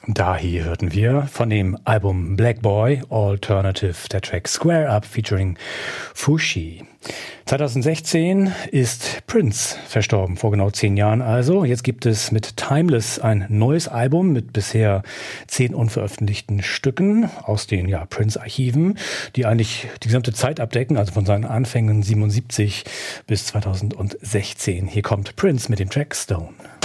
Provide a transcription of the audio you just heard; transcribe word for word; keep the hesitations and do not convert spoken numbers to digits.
Da hier hörten wir von dem Album Black Boy Alternative der Track Square Up featuring Fushi. zwanzig sechzehn ist Prince verstorben, vor genau zehn Jahren also. Jetzt gibt es mit Timeless ein neues Album mit bisher zehn unveröffentlichten Stücken aus den ja, Prince-Archiven, die eigentlich die gesamte Zeit abdecken, also von seinen Anfängen siebenundsiebzig bis zweitausendsechzehn. Hier kommt Prince mit dem Track Stone.